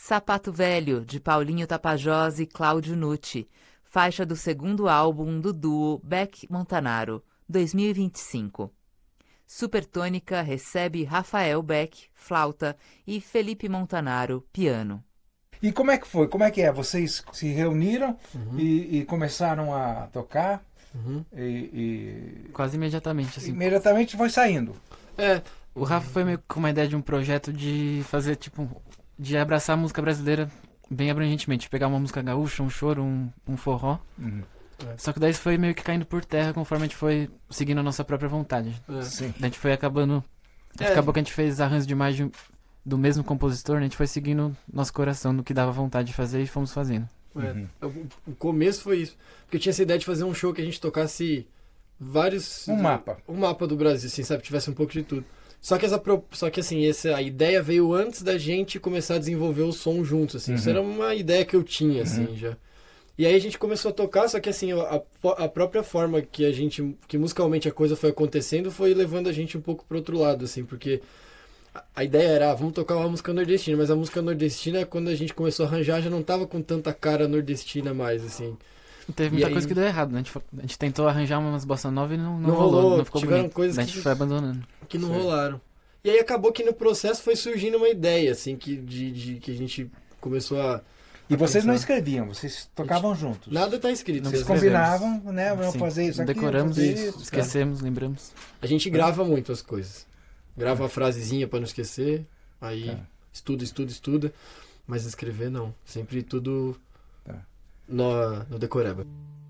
Sapato Velho, de Paulinho Tapajós e Cláudio Nucci, faixa do segundo álbum do duo Beck Montanaro, 2025. Supertônica recebe Rafael Beck, flauta, e Felipe Montanaro, piano. E como é que foi? Como é que é? Vocês se reuniram e começaram a tocar? Quase imediatamente, assim. Imediatamente foi saindo. O Rafa foi meio com uma ideia de um projeto de fazer, tipo, de abraçar a música brasileira bem abrangentemente. Pegar uma música gaúcha, um choro, um forró. Só que daí isso foi meio que caindo por terra conforme a gente foi seguindo a nossa própria vontade. Sim. Daí a gente foi acabando... Acabou que a gente fez arranjos demais do mesmo compositor, né? A gente foi seguindo nosso coração no que dava vontade de fazer e fomos fazendo. O começo foi isso. Porque eu tinha essa ideia de fazer um show que a gente tocasse vários... Um mapa do Brasil, assim, sabe? Tivesse um pouco de tudo. Só que assim, a ideia veio antes da gente começar a desenvolver o som juntos, assim. Isso era uma ideia que eu tinha, assim, já. E aí a gente começou a tocar, só que assim, a própria forma que musicalmente a coisa foi acontecendo foi levando a gente um pouco pro outro lado, assim, porque a ideia era, vamos tocar uma música nordestina, mas a música nordestina, quando a gente começou a arranjar, já não tava com tanta cara nordestina mais, assim. Teve muita coisa que deu errado, né? A gente tentou arranjar umas bossa nova e não rolou, não ficou tiveram bonito. Coisas a gente foi abandonando. Que não rolaram. E aí acabou que no processo foi surgindo uma ideia, assim, que a gente começou a... E vocês não escreviam, vocês tocavam juntos. Nada tá escrito. Vocês combinavam, né? Vamos fazer isso aqui. Decoramos isso, esquecemos, lembramos. A gente grava muito as coisas. Grava a frasezinha pra não esquecer. Aí estuda. Mas escrever não. Sempre tudo no decoreba.